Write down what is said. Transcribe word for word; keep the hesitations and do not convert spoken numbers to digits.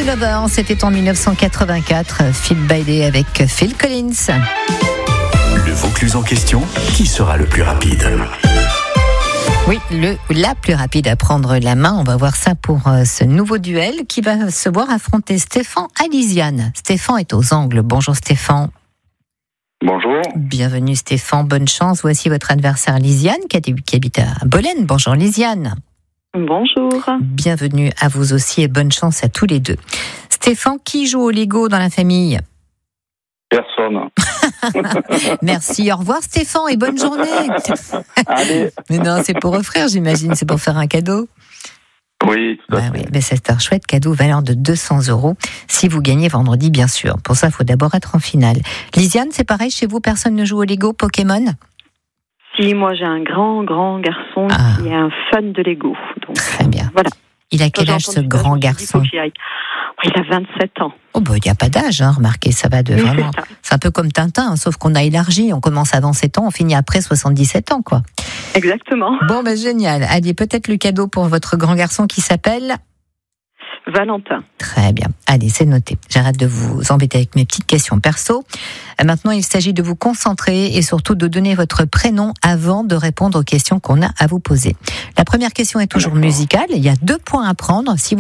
to Lover, c'était en dix-neuf cent quatre-vingt-quatre, Phil Bailey avec Phil Collins. Le Vaucluse en question, qui sera le plus rapide ? Oui, le, la plus rapide à prendre la main. On va voir ça pour euh, ce nouveau duel qui va se voir affronter Stéphane à Lisiane. Stéphane est aux angles. Bonjour Stéphane. Bonjour. Bienvenue Stéphane, bonne chance. Voici votre adversaire Lisiane qui, qui habite à Bolène. Bonjour Lisiane. Bonjour. Bienvenue à vous aussi et bonne chance à tous les deux. Stéphane, qui joue au Lego dans la famille ? Personne. Merci, au revoir Stéphane et bonne journée. Allez. Mais non, c'est pour offrir, j'imagine, c'est pour faire un cadeau. Oui, tout à bah fait. Oui, mais c'est un chouette cadeau valeur de deux cents euros si vous gagnez vendredi, bien sûr. Pour ça, il faut d'abord être en finale. Lisiane, c'est pareil, chez vous, personne ne joue au Lego Pokémon ? Si, moi j'ai un grand, grand garçon Ah. qui est un fan de Lego. Donc, Très bien. Voilà. Il a quel Quand j'ai âge ce entendu ça, grand je me suis dit, garçon ? faut que j'y aille. Il a vingt-sept ans. Oh, bah, il n'y a pas d'âge, hein, remarquez, ça va de Oui, vraiment. c'est ça. C'est un peu comme Tintin, hein, sauf qu'on a élargi, on commence avant sept ans, on finit après soixante-dix-sept ans, quoi. Exactement. Bon, ben génial. Allez, peut-être le cadeau pour votre grand garçon qui s'appelle Valentin. Très bien. Allez, c'est noté. J'arrête de vous embêter avec mes petites questions perso. Maintenant, il s'agit de vous concentrer et surtout de donner votre prénom avant de répondre aux questions qu'on a à vous poser. La première question est toujours musicale. Il y a deux points à prendre. Si vous